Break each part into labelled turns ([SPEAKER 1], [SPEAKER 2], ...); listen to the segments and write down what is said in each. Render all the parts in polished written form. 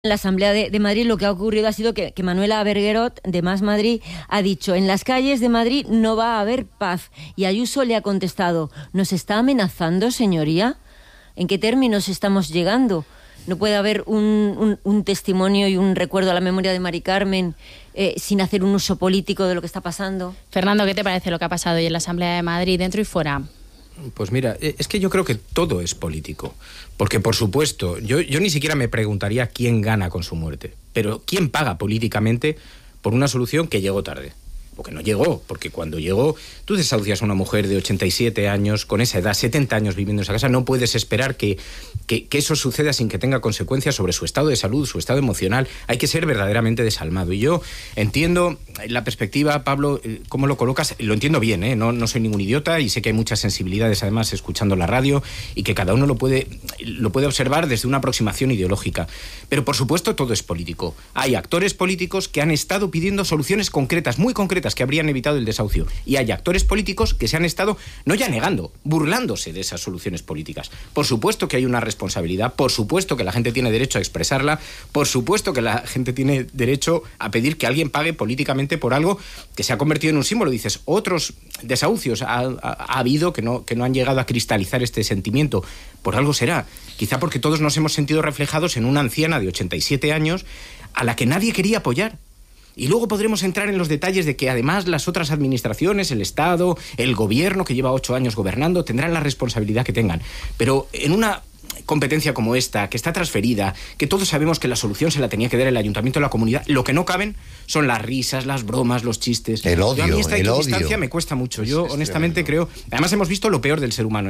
[SPEAKER 1] En la Asamblea de Madrid lo que ha ocurrido ha sido que Manuela Berguerot, de Más Madrid, ha dicho: en las calles de Madrid no va a haber paz. Y Ayuso le ha contestado: ¿nos está amenazando, señoría? ¿En qué términos estamos llegando? ¿No puede haber un testimonio y un recuerdo a la memoria de Mari Carmen sin hacer un uso político de lo que está pasando?
[SPEAKER 2] Fernando, ¿qué te parece lo que ha pasado hoy en la Asamblea de Madrid, dentro y fuera?
[SPEAKER 3] Pues mira, es que yo creo que todo es político. Porque, por supuesto, yo ni siquiera me preguntaría quién gana con su muerte. Pero quién paga políticamente por una solución que llegó tarde. O que no llegó, porque cuando llegó, tú desahucias a una mujer de 87 años, con esa edad, 70 años viviendo en esa casa, no puedes esperar que eso suceda sin que tenga consecuencias sobre su estado de salud, su estado emocional. Hay que ser verdaderamente desalmado. Y yo entiendo la perspectiva, Pablo, cómo lo colocas, lo entiendo bien, ¿eh? No soy ningún idiota y sé que hay muchas sensibilidades, además, escuchando la radio, y que cada uno lo puede observar desde una aproximación ideológica. Pero, por supuesto, todo es político. Hay actores políticos que han estado pidiendo soluciones concretas, muy concretas, que habrían evitado el desahucio. Y hay actores políticos que se han estado, no ya negando, burlándose de esas soluciones políticas. Por supuesto que hay una responsabilidad, por supuesto que la gente tiene derecho a expresarla, por supuesto que la gente tiene derecho a pedir que alguien pague políticamente por algo que se ha convertido en un símbolo. Dices, otros desahucios ha habido que no han llegado a cristalizar este sentimiento. Por algo será. Quizá porque todos nos hemos sentido reflejados en una anciana de 87 años a la que nadie quería apoyar. Y luego podremos entrar en los detalles de que además las otras administraciones, el Estado, el Gobierno, que lleva 8 años gobernando, tendrán la responsabilidad que tengan. Pero en una competencia como esta, que está transferida, que todos sabemos que la solución se la tenía que dar el ayuntamiento o la comunidad, lo que no caben son las risas, las bromas, los chistes.
[SPEAKER 4] El odio,
[SPEAKER 3] a mí esta equidistancia
[SPEAKER 4] odio
[SPEAKER 3] me cuesta mucho. Yo honestamente creo... Además hemos visto lo peor del ser humano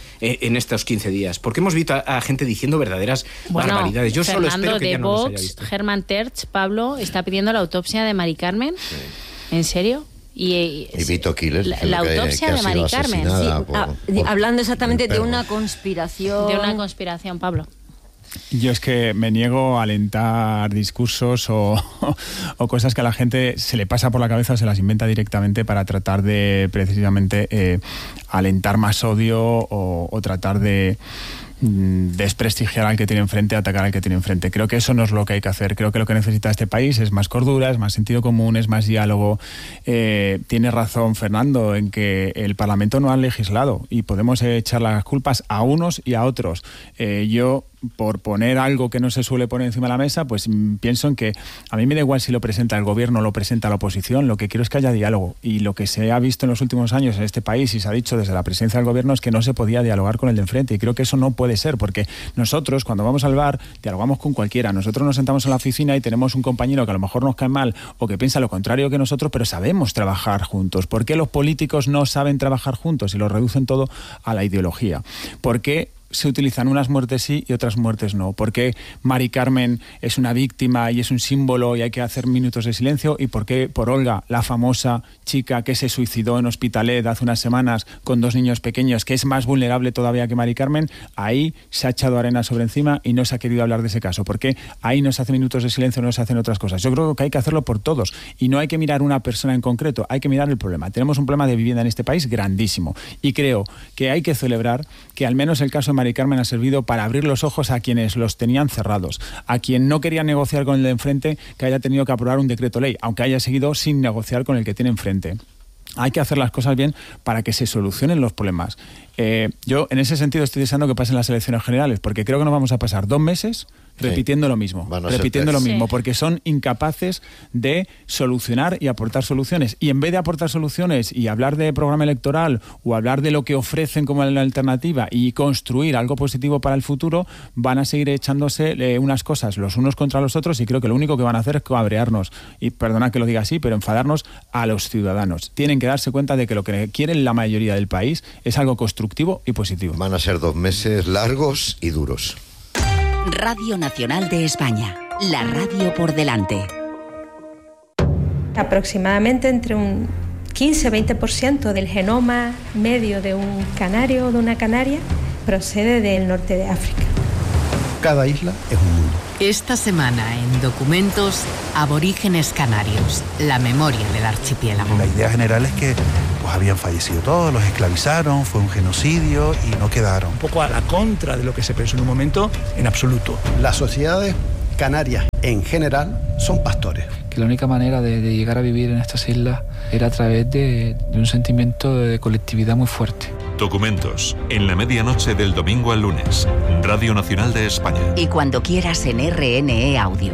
[SPEAKER 3] en estos 15 días, porque hemos visto a gente diciendo verdaderas barbaridades. Yo
[SPEAKER 2] Fernando,
[SPEAKER 3] solo espero que
[SPEAKER 2] de
[SPEAKER 3] ya no los haya
[SPEAKER 2] Vox,
[SPEAKER 3] visto.
[SPEAKER 2] Germán Terch, Pablo, está pidiendo la autopsia de Mari Carmen. Sí. ¿En serio? Y
[SPEAKER 4] Vito Quiles,
[SPEAKER 2] la autopsia de Mari Carmen.
[SPEAKER 1] Sí, hablando exactamente de una conspiración.
[SPEAKER 2] De una conspiración, Pablo.
[SPEAKER 5] Yo es que me niego a alentar discursos o cosas que a la gente se le pasa por la cabeza o se las inventa directamente para tratar de precisamente alentar más odio o tratar de desprestigiar al que tiene enfrente, atacar al que tiene enfrente. Creo que eso no es lo que hay que hacer. Creo que lo que necesita este país es más cordura, es más sentido común, es más diálogo. Tiene razón Fernando en que el Parlamento no ha legislado y podemos echar las culpas a unos y a otros. Yo, por poner algo que no se suele poner encima de la mesa, pues pienso en que a mí me da igual si lo presenta el gobierno o lo presenta la oposición. Lo que quiero es que haya diálogo, y lo que se ha visto en los últimos años en este país y se ha dicho desde la presidencia del gobierno es que no se podía dialogar con el de enfrente, y creo que eso no puede ser, porque nosotros cuando vamos al bar dialogamos con cualquiera. Nosotros nos sentamos en la oficina y tenemos un compañero que a lo mejor nos cae mal o que piensa lo contrario que nosotros, pero sabemos trabajar juntos. ¿Por qué los políticos no saben trabajar juntos y lo reducen todo a la ideología? ¿Por qué se utilizan unas muertes sí y otras muertes no? ¿Por qué Mari Carmen es una víctima y es un símbolo y hay que hacer minutos de silencio? ¿Y por qué por Olga, la famosa chica que se suicidó en Hospitalet hace unas semanas con 2 niños pequeños, que es más vulnerable todavía que Mari Carmen? Ahí se ha echado arena sobre encima y no se ha querido hablar de ese caso. ¿Por qué ahí no se hace minutos de silencio, no se hacen otras cosas? Yo creo que hay que hacerlo por todos, y no hay que mirar una persona en concreto, hay que mirar el problema. Tenemos un problema de vivienda en este país grandísimo, y creo que hay que celebrar que al menos el caso de Mari Carmen ha servido para abrir los ojos a quienes los tenían cerrados, a quien no quería negociar con el de enfrente, que haya tenido que aprobar un decreto ley, aunque haya seguido sin negociar con el que tiene enfrente. Hay que hacer las cosas bien para que se solucionen los problemas. Yo en ese sentido estoy deseando que pasen las elecciones generales, porque creo que nos vamos a pasar 2 meses repitiendo lo mismo, porque son incapaces de solucionar y aportar soluciones. Y en vez de aportar soluciones y hablar de programa electoral o hablar de lo que ofrecen como la alternativa y construir algo positivo para el futuro, van a seguir echándose unas cosas los unos contra los otros, y creo que lo único que van a hacer es cabrearnos, y perdona que lo diga así, pero enfadarnos a los ciudadanos. Tienen que darse cuenta de que lo que quieren la mayoría del país es algo constructivo y positivo.
[SPEAKER 4] Van a ser 2 meses largos y duros.
[SPEAKER 6] Radio Nacional de España, la radio por delante.
[SPEAKER 7] Aproximadamente entre un 15-20% del genoma medio de un canario o de una canaria procede del norte de África.
[SPEAKER 8] Cada isla es un mundo.
[SPEAKER 6] Esta semana en Documentos, Aborígenes Canarios, la memoria del archipiélago.
[SPEAKER 8] La idea general es que habían fallecido todos, los esclavizaron, fue un genocidio y no quedaron.
[SPEAKER 9] Un poco a la contra de lo que se pensó en un momento, en absoluto.
[SPEAKER 8] Las sociedades Canarias en general son pastores.
[SPEAKER 9] Que la única manera de llegar a vivir en estas islas era a través de un sentimiento de colectividad muy fuerte.
[SPEAKER 10] Documentos, en la medianoche del domingo al lunes, Radio Nacional de España.
[SPEAKER 11] Y cuando quieras en RNE Audio.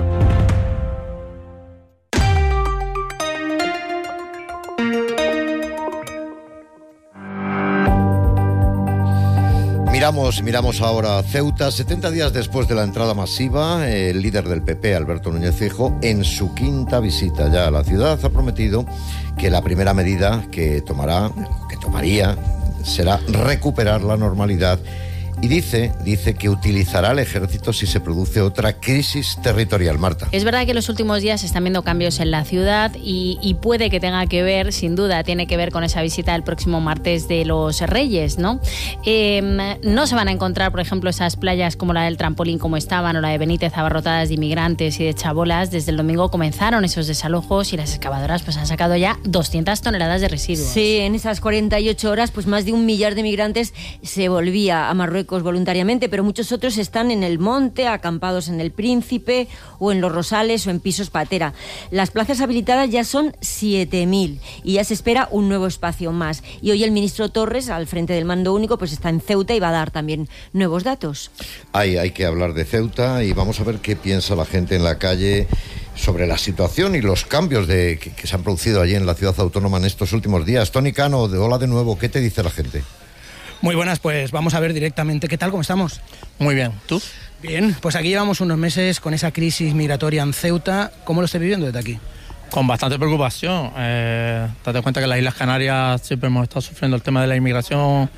[SPEAKER 4] Miramos ahora a Ceuta. 70 días después de la entrada masiva, el líder del PP, Alberto Núñez Feijóo, en su quinta visita ya a la ciudad, ha prometido que la primera medida que tomaría, será recuperar la normalidad. Y dice que utilizará el ejército si se produce otra crisis territorial. Marta.
[SPEAKER 2] Es verdad que en los últimos días se están viendo cambios en la ciudad y puede que tenga que ver, sin duda, tiene que ver con esa visita el próximo martes de los Reyes, ¿no? No se van a encontrar, por ejemplo, esas playas como la del Trampolín como estaban, o la de Benítez abarrotadas de inmigrantes y de chabolas. Desde el domingo comenzaron esos desalojos y las excavadoras pues han sacado ya 200 toneladas de residuos.
[SPEAKER 1] Sí, en esas 48 horas pues más de 1 millar de migrantes se volvía a Marruecos voluntariamente, pero muchos otros están en el monte, acampados en el Príncipe o en los Rosales o en pisos patera. Las plazas habilitadas ya son 7.000 y ya se espera un nuevo espacio más. Y hoy el ministro Torres, al frente del mando único, pues está en Ceuta y va a dar también nuevos datos.
[SPEAKER 4] Hay que hablar de Ceuta y vamos a ver qué piensa la gente en la calle sobre la situación y los cambios que se han producido allí en la ciudad autónoma en estos últimos días. Tony Cano, hola de nuevo, ¿qué te dice la gente?
[SPEAKER 12] Muy buenas, pues vamos a ver directamente qué tal, ¿cómo estamos?
[SPEAKER 13] Muy bien, ¿tú?
[SPEAKER 12] Bien, pues aquí llevamos unos meses con esa crisis migratoria en Ceuta. ¿Cómo lo estás viviendo desde aquí?
[SPEAKER 13] Con bastante preocupación. Date cuenta que en las Islas Canarias siempre hemos estado sufriendo el tema de la inmigración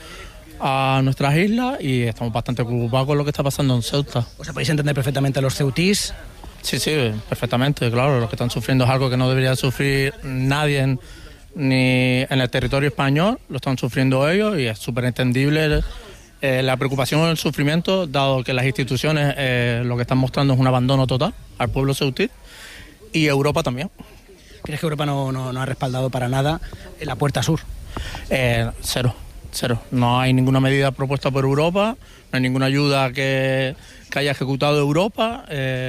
[SPEAKER 13] a nuestras islas y estamos bastante preocupados con lo que está pasando en Ceuta.
[SPEAKER 12] O sea, ¿podéis entender perfectamente a los ceutís?
[SPEAKER 13] Sí, perfectamente, claro. Lo que están sufriendo es algo que no debería sufrir nadie ni en el territorio español, lo están sufriendo ellos y es súper entendible la preocupación y el sufrimiento, dado que las instituciones lo que están mostrando es un abandono total al pueblo ceutí y Europa también.
[SPEAKER 12] ¿Crees que Europa no ha respaldado para nada la puerta sur?
[SPEAKER 13] Cero. No hay ninguna medida propuesta por Europa, no hay ninguna ayuda que haya ejecutado Europa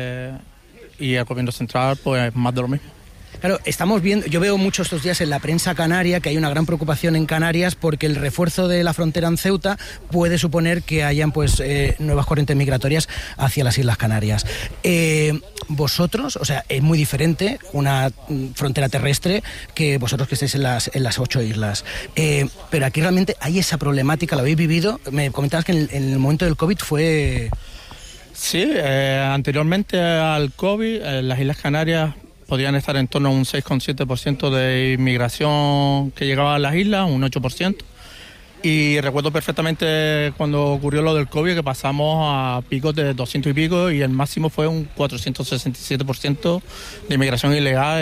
[SPEAKER 13] y el gobierno central pues más de lo mismo.
[SPEAKER 12] Claro, estamos viendo, yo veo mucho estos días en la prensa canaria que hay una gran preocupación en Canarias porque el refuerzo de la frontera en Ceuta puede suponer que hayan pues nuevas corrientes migratorias hacia las Islas Canarias. Vosotros, o sea, es muy diferente una frontera terrestre que vosotros que estáis en las 8 islas. Pero aquí realmente hay esa problemática, ¿la habéis vivido? Me comentabas que en el momento del COVID fue...
[SPEAKER 13] Sí, anteriormente al COVID, las Islas Canarias podían estar en torno a un 6,7% de inmigración que llegaba a las islas, un 8%. Y recuerdo perfectamente cuando ocurrió lo del COVID que pasamos a picos de 200 y pico y el máximo fue un 467% de inmigración ilegal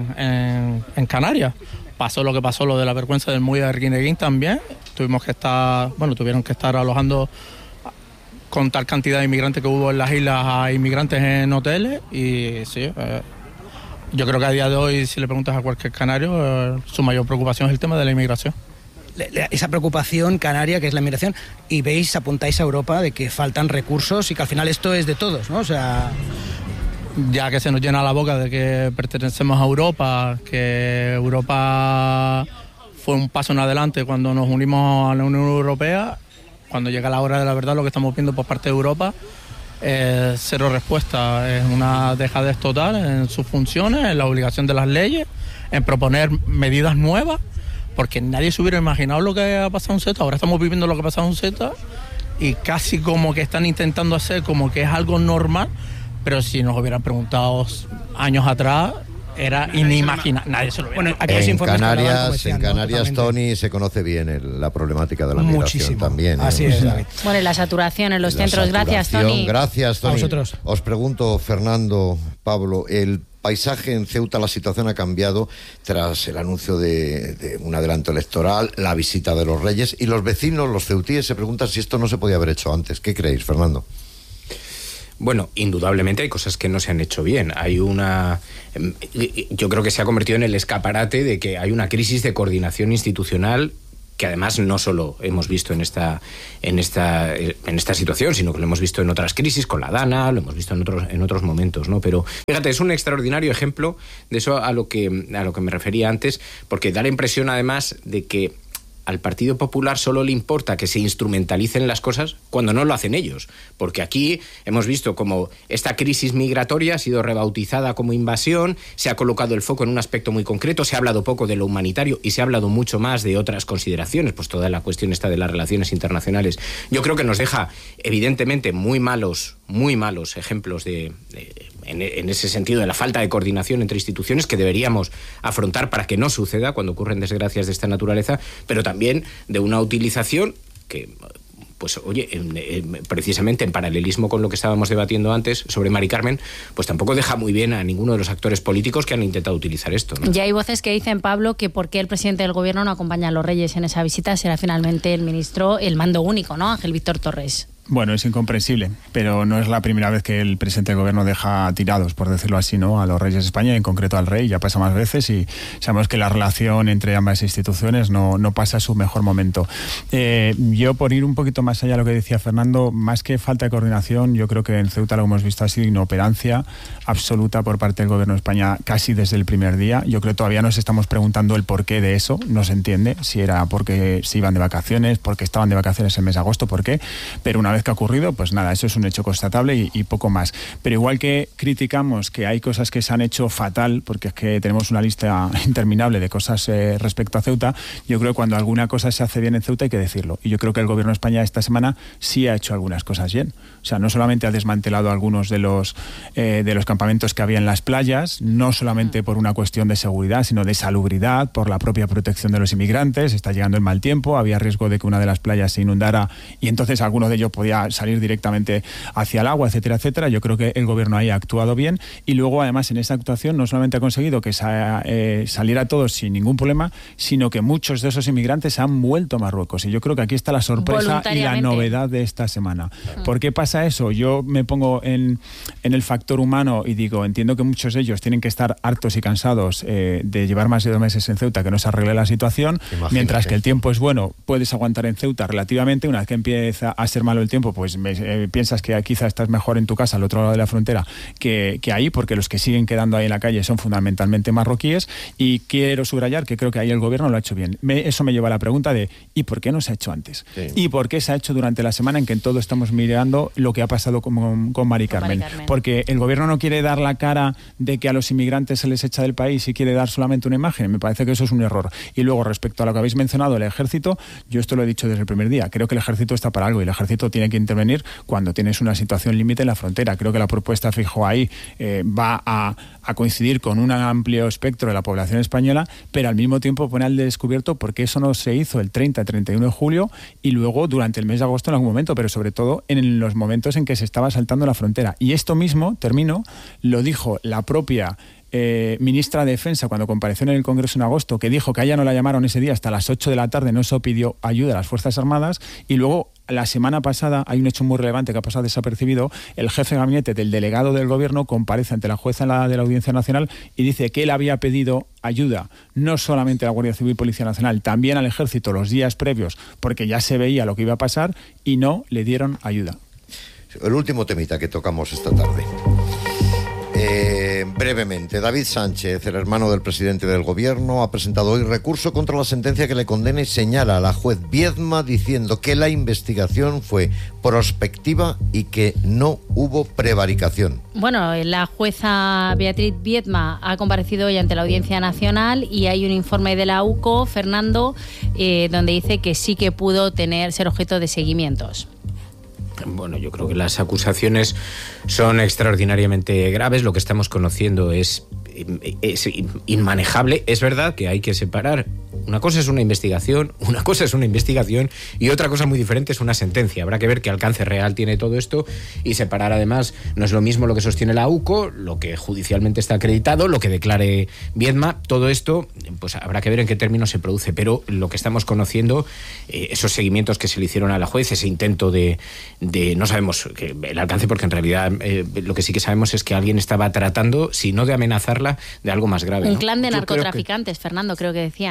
[SPEAKER 13] en Canarias. Pasó lo que pasó, lo de la vergüenza del muelle de Arguineguín también. Tuvieron que estar alojando con tal cantidad de inmigrantes que hubo en las islas a inmigrantes en hoteles y sí... Yo creo que a día de hoy, si le preguntas a cualquier canario, su mayor preocupación es el tema de la inmigración.
[SPEAKER 12] Esa preocupación canaria que es la inmigración, y apuntáis a Europa de que faltan recursos y que al final esto es de todos, ¿no? O sea...
[SPEAKER 13] Ya que se nos llena la boca de que pertenecemos a Europa, que Europa fue un paso en adelante cuando nos unimos a la Unión Europea, cuando llega la hora de la verdad lo que estamos viendo por parte de Europa... cero respuesta, es una dejadez total en sus funciones, en la obligación de las leyes, en proponer medidas nuevas, porque nadie se hubiera imaginado lo que ha pasado en Ceuta. Ahora estamos viviendo lo que ha pasado en Ceuta y casi como que están intentando hacer como que es algo normal, pero si nos hubieran preguntado años atrás era inimaginable, nadie se lo hubiera.
[SPEAKER 4] Bueno, en Canarias, Tony, se conoce bien la problemática de la migración también.
[SPEAKER 12] Así es, David.
[SPEAKER 2] Bueno, y la saturación en los centros. Gracias, Tony.
[SPEAKER 4] Gracias, Tony.
[SPEAKER 12] A vosotros.
[SPEAKER 4] Os pregunto, Fernando, Pablo, el paisaje en Ceuta, la situación ha cambiado tras el anuncio de un adelanto electoral, la visita de los Reyes, y los vecinos, los ceutíes, se preguntan si esto no se podía haber hecho antes. ¿Qué creéis, Fernando?
[SPEAKER 3] Bueno, indudablemente hay cosas que no se han hecho bien. Yo creo que se ha convertido en el escaparate de que hay una crisis de coordinación institucional que además no solo hemos visto en esta situación, sino que lo hemos visto en otras crisis, con la Dana, lo hemos visto en otros momentos, ¿no? Pero fíjate, es un extraordinario ejemplo de eso a lo que me refería antes, porque da la impresión además de que al Partido Popular solo le importa que se instrumentalicen las cosas cuando no lo hacen ellos. Porque aquí hemos visto como esta crisis migratoria ha sido rebautizada como invasión, se ha colocado el foco en un aspecto muy concreto, se ha hablado poco de lo humanitario y se ha hablado mucho más de otras consideraciones, pues toda la cuestión esta de las relaciones internacionales. Yo creo que nos deja evidentemente muy malos ejemplos en ese sentido de la falta de coordinación entre instituciones que deberíamos afrontar para que no suceda cuando ocurren desgracias de esta naturaleza, pero también de una utilización que, pues oye, precisamente en paralelismo con lo que estábamos debatiendo antes sobre Mari Carmen, pues tampoco deja muy bien a ninguno de los actores políticos que han intentado utilizar esto, ¿no?
[SPEAKER 2] Ya hay voces que dicen, Pablo, que por qué el presidente del gobierno no acompaña a los Reyes en esa visita será finalmente el mando único, ¿no? Ángel Víctor Torres.
[SPEAKER 5] Bueno, es incomprensible, pero no es la primera vez que el presidente del gobierno deja tirados, por decirlo así, ¿no?, a los reyes de España, y en concreto al rey. Ya pasa más veces y sabemos que la relación entre ambas instituciones no pasa su mejor momento. Yo, por ir un poquito más allá de lo que decía Fernando, más que falta de coordinación, yo creo que en Ceuta lo hemos visto ha sido inoperancia absoluta por parte del gobierno de España casi desde el primer día. Yo creo que todavía nos estamos preguntando el porqué de eso, no se entiende, si era porque se iban de vacaciones, porque estaban de vacaciones el mes de agosto, por qué, pero una vez que ha ocurrido, pues nada, eso es un hecho constatable y poco más. Pero igual que criticamos que hay cosas que se han hecho fatal, porque es que tenemos una lista interminable de cosas respecto a Ceuta, yo creo que cuando alguna cosa se hace bien en Ceuta hay que decirlo. Y yo creo que el gobierno de España esta semana sí ha hecho algunas cosas bien. O sea, no solamente ha desmantelado algunos de los campamentos que había en las playas, no solamente por una cuestión de seguridad, sino de salubridad, por la propia protección de los inmigrantes. Está llegando el mal tiempo, había riesgo de que una de las playas se inundara y entonces alguno de ellos podía salir directamente hacia el agua, etcétera, etcétera. Yo creo que el gobierno ahí ha actuado bien y luego además en esa actuación no solamente ha conseguido que saliera todo sin ningún problema, sino que muchos de esos inmigrantes han vuelto a Marruecos, y yo creo que aquí está la sorpresa y la novedad de esta semana. ¿Por qué pasa eso? Yo me pongo en el factor humano y digo, entiendo que muchos de ellos tienen que estar hartos y cansados de llevar más de 2 meses en Ceuta, que no se arregle la situación. Imagínate. Mientras que el tiempo es bueno, puedes aguantar en Ceuta relativamente. Una vez que empieza a ser malo el tiempo, pues piensas que quizá estás mejor en tu casa al otro lado de la frontera que ahí, porque los que siguen quedando ahí en la calle son fundamentalmente marroquíes. Y quiero subrayar que creo que ahí el gobierno lo ha hecho bien. Eso me lleva a la pregunta de ¿y por qué no se ha hecho antes? Sí. ¿Y por qué se ha hecho durante la semana en que todos estamos mirando lo que ha pasado con Mari Carmen? Porque el gobierno no quiere dar la cara de que a los inmigrantes se les echa del país y quiere dar solamente una imagen. Me parece que eso es un error. Y luego, respecto a lo que habéis mencionado, el ejército, yo esto lo he dicho desde el primer día. Creo que el ejército está para algo y el ejército tiene que intervenir cuando tienes una situación límite en la frontera. Creo que la propuesta Feijóo ahí va a coincidir con un amplio espectro de la población española, pero al mismo tiempo pone al descubierto por qué eso no se hizo el 30-31 de julio y luego durante el mes de agosto en algún momento, pero sobre todo en los momentos en que se estaba saltando la frontera. Y esto mismo, lo dijo la propia ministra de Defensa cuando compareció en el Congreso en agosto, que dijo que a ella no la llamaron ese día hasta las 8 de la tarde, no se pidió ayuda a las Fuerzas Armadas. Y luego la semana pasada hay un hecho muy relevante que ha pasado desapercibido. El jefe de gabinete del delegado del gobierno comparece ante la jueza de la Audiencia Nacional y dice que él había pedido ayuda no solamente a la Guardia Civil y Policía Nacional, también al Ejército los días previos, porque ya se veía lo que iba a pasar y no le dieron ayuda.
[SPEAKER 4] El último temita que tocamos esta tarde. Brevemente, David Sánchez, el hermano del presidente del gobierno, ha presentado hoy recurso contra la sentencia que le condena y señala a la juez Viedma diciendo que la investigación fue prospectiva y que no hubo prevaricación.
[SPEAKER 2] Bueno, la jueza Beatriz Viedma ha comparecido hoy ante la Audiencia Nacional y hay un informe de la UCO, Fernando, donde dice que sí que pudo ser objeto de seguimientos.
[SPEAKER 3] Bueno, yo creo que las acusaciones son extraordinariamente graves. Lo que estamos conociendo es inmanejable. Es verdad que hay que separar. Una cosa es una investigación y otra cosa muy diferente es una sentencia. Habrá que ver qué alcance real tiene todo esto y separar. Además, no es lo mismo lo que sostiene la UCO, lo que judicialmente está acreditado, lo que declare Viedma. Todo esto, pues habrá que ver en qué términos se produce. Pero lo que estamos conociendo, esos seguimientos que se le hicieron a la juez, ese intento de no sabemos el alcance, porque en realidad lo que sí que sabemos es que alguien estaba tratando, si no de amenazarla, de algo más grave.
[SPEAKER 2] Un clan de narcotraficantes, Fernando, creo que decían, ¿no?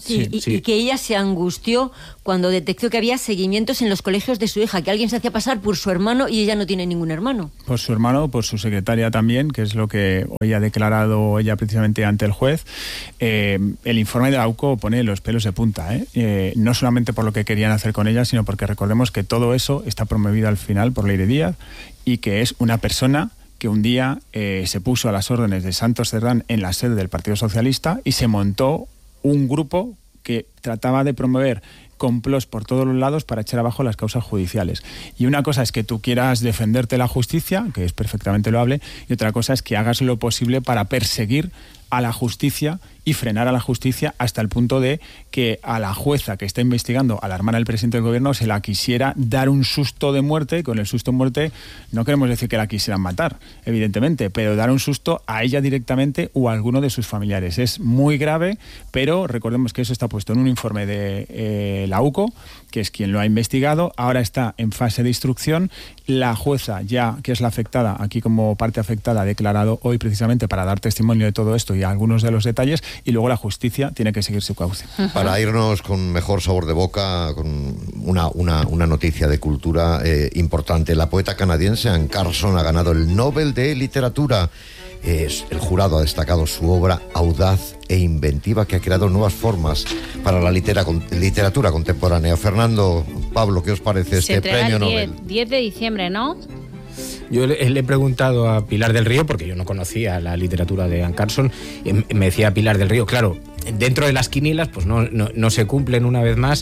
[SPEAKER 1] Sí, y que ella se angustió cuando detectó que había seguimientos en los colegios de su hija, que alguien se hacía pasar por su hermano y ella no tiene ningún hermano.
[SPEAKER 5] Por su hermano, por su secretaria también, que es lo que hoy ha declarado ella precisamente ante el juez. El informe de la UCO pone los pelos de punta, no solamente por lo que querían hacer con ella, sino porque recordemos que todo eso está promovido al final por Leire Díaz y que es una persona que un día se puso a las órdenes de Santos Cerdán en la sede del Partido Socialista y se montó un grupo que trataba de promover complots por todos los lados para echar abajo las causas judiciales. Y una cosa es que tú quieras defenderte la justicia, que es perfectamente loable, y otra cosa es que hagas lo posible para perseguir a la justicia y frenar a la justicia hasta el punto de que a la jueza que está investigando a la hermana del presidente del gobierno se la quisiera dar un susto de muerte. Con el susto de muerte no queremos decir que la quisieran matar, evidentemente, pero dar un susto a ella directamente o a alguno de sus familiares. Es muy grave, pero recordemos que eso está puesto en un informe de la UCO, que es quien lo ha investigado. Ahora está en fase de instrucción. La jueza, ya que es la afectada, aquí como parte afectada, ha declarado hoy precisamente para dar testimonio de todo esto y algunos de los detalles, y luego la justicia tiene que seguir su cauce.
[SPEAKER 4] Para irnos con mejor sabor de boca, con una noticia de cultura importante. La poeta canadiense Anne Carson ha ganado el Nobel de Literatura. El jurado ha destacado su obra audaz e inventiva, que ha creado nuevas formas para la literatura contemporánea. Fernando, Pablo, ¿qué os parece este premio Nobel?
[SPEAKER 2] 10 de diciembre, ¿no?
[SPEAKER 3] Yo le he preguntado a Pilar del Río, porque yo no conocía la literatura de Anne Carson, y me decía Pilar del Río, claro, dentro de las quinielas pues no se cumplen una vez más,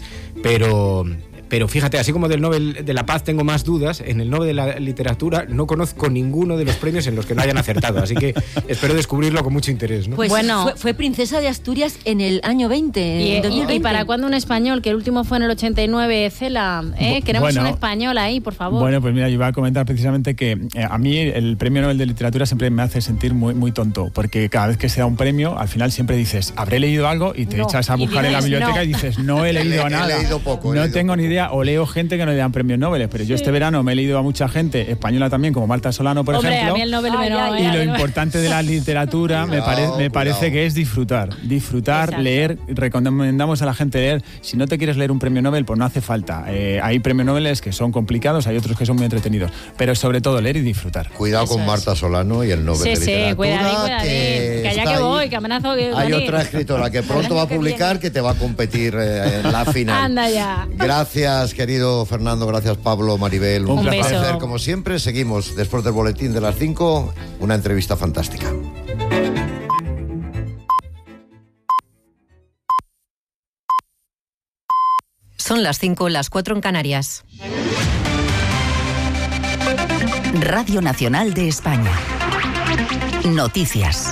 [SPEAKER 3] pero fíjate, así como del Nobel de la Paz tengo más dudas, en el Nobel de la Literatura no conozco ninguno de los premios en los que no hayan acertado, así que espero descubrirlo con mucho interés, ¿no?
[SPEAKER 1] Pues bueno, fue princesa de Asturias en el año 20, en 2020.
[SPEAKER 2] ¿Y para cuándo un español? Que el último fue en el 89, Cela. Queremos un español ahí, por favor.
[SPEAKER 5] Bueno, pues mira, yo iba a comentar precisamente que a mí el premio Nobel de Literatura siempre me hace sentir muy, muy tonto, porque cada vez que se da un premio, al final siempre dices, ¿habré leído algo? Y te echas a buscar en la biblioteca y dices, no he leído nada.
[SPEAKER 4] He leído poco.
[SPEAKER 5] No tengo ni idea, o leo gente que no le dan premios Nobel, pero yo este verano me he leído a mucha gente española también, como Marta Solano, por ejemplo.
[SPEAKER 2] A mí el Nobel
[SPEAKER 5] y lo importante de la literatura me parece que es disfrutar, leer. Recomendamos a la gente leer. Si no te quieres leer un premio Nobel, pues no hace falta. Hay premios Nobel que son complicados, hay otros que son muy entretenidos, pero sobre todo leer y disfrutar.
[SPEAKER 4] Cuidado con Marta Solano y el Nobel de Literatura.
[SPEAKER 2] Cuidadín. Que allá que voy, que amenazo que
[SPEAKER 4] hay otra escritora que pronto va a publicar, que te va a competir en la final.
[SPEAKER 2] Anda ya.
[SPEAKER 4] Gracias, querido Fernando, gracias Pablo, Maribel, un placer como siempre. Seguimos después del boletín de las 5, una entrevista fantástica.
[SPEAKER 14] Son las 5, las 4 en Canarias.
[SPEAKER 11] Radio Nacional de España. Noticias.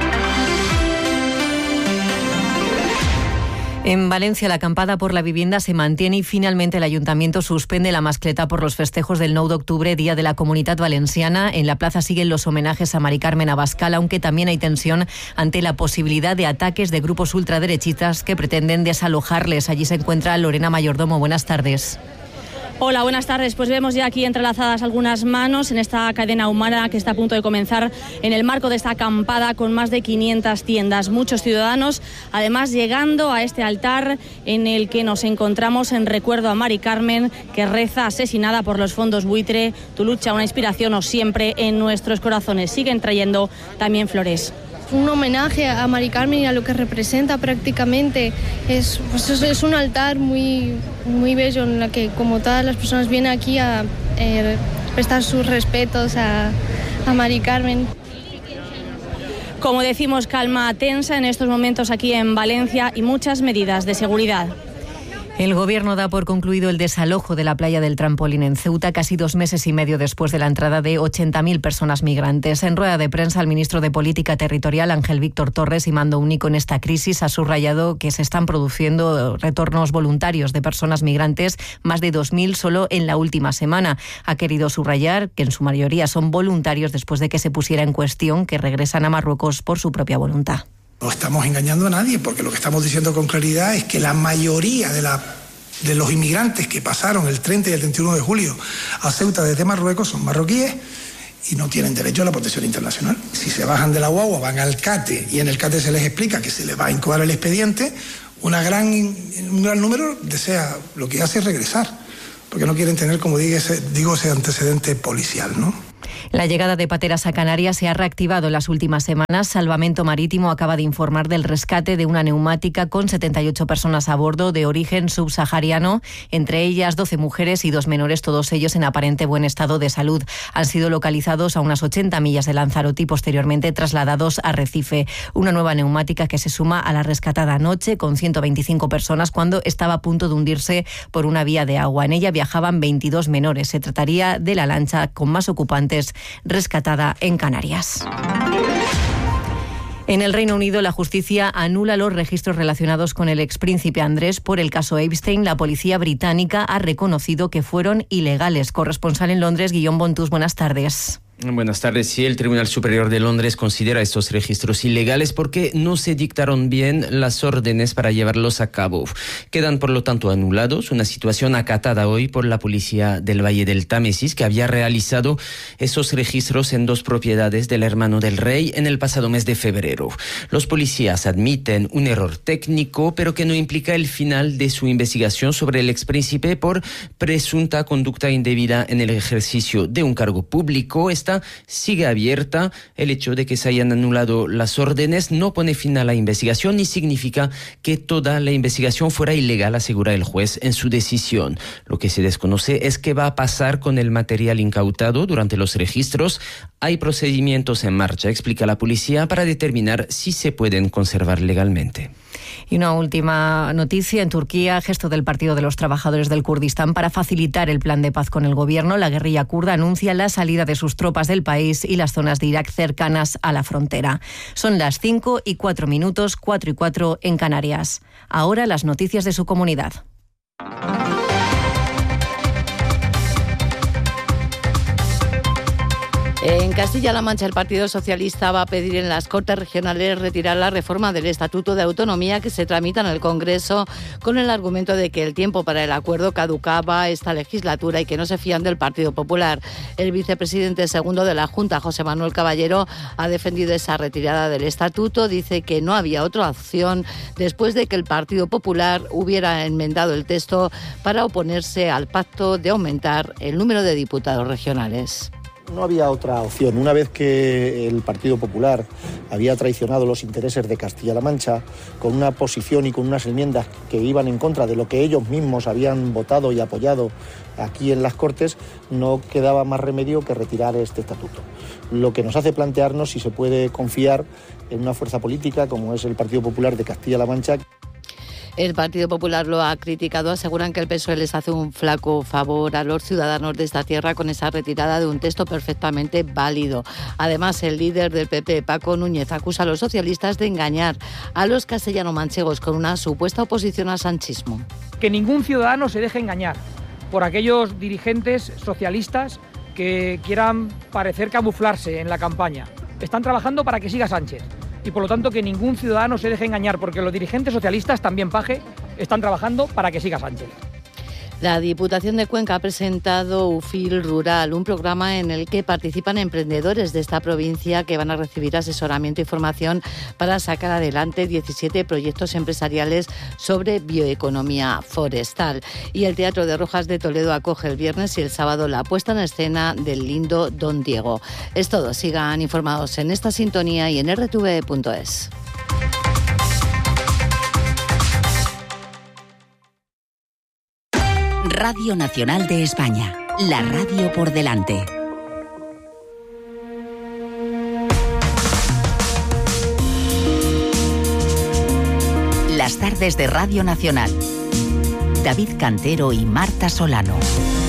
[SPEAKER 14] En Valencia, la acampada por la vivienda se mantiene y finalmente el Ayuntamiento suspende la mascleta por los festejos del 9 de octubre, Día de la Comunitat Valenciana. En la plaza siguen los homenajes a Mari Carmen Abascal, aunque también hay tensión ante la posibilidad de ataques de grupos ultraderechistas que pretenden desalojarles. Allí se encuentra Lorena Mayordomo. Buenas tardes.
[SPEAKER 15] Hola, buenas tardes. Pues vemos ya aquí entrelazadas algunas manos en esta cadena humana que está a punto de comenzar en el marco de esta acampada con más de 500 tiendas. Muchos ciudadanos, además, llegando a este altar en el que nos encontramos en recuerdo a Mari Carmen, que reza asesinada por los fondos buitre. Tu lucha, una inspiración o siempre en nuestros corazones. Siguen trayendo también flores.
[SPEAKER 16] Un homenaje a Mari Carmen y a lo que representa prácticamente. Es un altar muy, muy bello en la que, como todas las personas, vienen aquí a prestar sus respetos a Mari Carmen.
[SPEAKER 15] Como decimos, calma tensa en estos momentos aquí en Valencia y muchas medidas de seguridad.
[SPEAKER 14] El Gobierno da por concluido el desalojo de la playa del Trampolín en Ceuta, casi 2 meses y medio después de la entrada de 80.000 personas migrantes. En rueda de prensa, el ministro de Política Territorial, Ángel Víctor Torres, y mando único en esta crisis, ha subrayado que se están produciendo retornos voluntarios de personas migrantes, más de 2.000 solo en la última semana. Ha querido subrayar que en su mayoría son voluntarios después de que se pusiera en cuestión que regresan a Marruecos por su propia voluntad.
[SPEAKER 17] No estamos engañando a nadie, porque lo que estamos diciendo con claridad es que la mayoría de los inmigrantes que pasaron el 30 y el 31 de julio a Ceuta desde Marruecos son marroquíes y no tienen derecho a la protección internacional. Si se bajan de la guagua, van al CATE y en el CATE se les explica que se les va a incoar el expediente, un gran número desea, lo que hace es regresar, porque no quieren tener, como digo, ese antecedente policial, ¿no?
[SPEAKER 14] La llegada de pateras a Canarias se ha reactivado en las últimas semanas. Salvamento Marítimo acaba de informar del rescate de una neumática con 78 personas a bordo de origen subsahariano, entre ellas 12 mujeres y 2 menores, todos ellos en aparente buen estado de salud. Han sido localizados a unas 80 millas de Lanzarote y posteriormente trasladados a Recife. Una nueva neumática que se suma a la rescatada anoche con 125 personas cuando estaba a punto de hundirse por una vía de agua. En ella viajaban 22 menores. Se trataría de la lancha con más ocupantes rescatada en Canarias. En el Reino Unido, la justicia anula los registros relacionados con el expríncipe Andrés por el caso Epstein. La policía británica ha reconocido que fueron ilegales. Corresponsal en Londres, Guillaume Bontus, buenas tardes.
[SPEAKER 18] Buenas tardes. Sí, el Tribunal Superior de Londres considera estos registros ilegales porque no se dictaron bien las órdenes para llevarlos a cabo. Quedan, por lo tanto, anulados, una situación acatada hoy por la policía del Valle del Támesis, que había realizado esos registros en 2 propiedades del hermano del rey en el pasado mes de febrero. Los policías admiten un error técnico, pero que no implica el final de su investigación sobre el expríncipe por presunta conducta indebida en el ejercicio de un cargo público. Sigue abierta. El hecho de que se hayan anulado las órdenes no pone fin a la investigación ni significa que toda la investigación fuera ilegal, asegura el juez en su decisión. Lo que se desconoce es qué va a pasar con el material incautado durante los registros. Hay procedimientos en marcha, explica la policía, para determinar si se pueden conservar legalmente.
[SPEAKER 14] Y una última noticia. En Turquía, gesto del Partido de los Trabajadores del Kurdistán para facilitar el plan de paz con el gobierno. La guerrilla kurda anuncia la salida de sus tropas del país y las zonas de Irak cercanas a la frontera. Son las 5:04, 4:04 en Canarias. Ahora las noticias de su comunidad.
[SPEAKER 19] En Castilla-La Mancha, el Partido Socialista va a pedir en las Cortes Regionales retirar la reforma del Estatuto de Autonomía que se tramita en el Congreso con el argumento de que el tiempo para el acuerdo caducaba esta legislatura y que no se fían del Partido Popular. El vicepresidente segundo de la Junta, José Manuel Caballero, ha defendido esa retirada del Estatuto. Dice que no había otra opción después de que el Partido Popular hubiera enmendado el texto para oponerse al pacto de aumentar el número de diputados regionales.
[SPEAKER 20] No había otra opción. Una vez que el Partido Popular había traicionado los intereses de Castilla-La Mancha con una posición y con unas enmiendas que iban en contra de lo que ellos mismos habían votado y apoyado aquí en las Cortes, no quedaba más remedio que retirar este estatuto. Lo que nos hace plantearnos si se puede confiar en una fuerza política como es el Partido Popular de Castilla-La Mancha.
[SPEAKER 19] El Partido Popular lo ha criticado, aseguran que el PSOE les hace un flaco favor a los ciudadanos de esta tierra con esa retirada de un texto perfectamente válido. Además, el líder del PP, Paco Núñez, acusa a los socialistas de engañar a los castellano-manchegos con una supuesta oposición al sanchismo.
[SPEAKER 21] Que ningún ciudadano se deje engañar por aquellos dirigentes socialistas que quieran parecer camuflarse en la campaña. Están trabajando para que siga Sánchez. Y por lo tanto que ningún ciudadano se deje engañar, porque los dirigentes socialistas, también Paje, están trabajando para que siga Sánchez.
[SPEAKER 19] La Diputación de Cuenca ha presentado UFIL Rural, un programa en el que participan emprendedores de esta provincia que van a recibir asesoramiento y formación para sacar adelante 17 proyectos empresariales sobre bioeconomía forestal. Y el Teatro de Rojas de Toledo acoge el viernes y el sábado la puesta en escena del lindo Don Diego. Es todo, sigan informados en esta sintonía y en rtv.es.
[SPEAKER 11] Radio Nacional de España, la radio por delante. Las tardes de Radio Nacional. David Cantero y Marta Solano.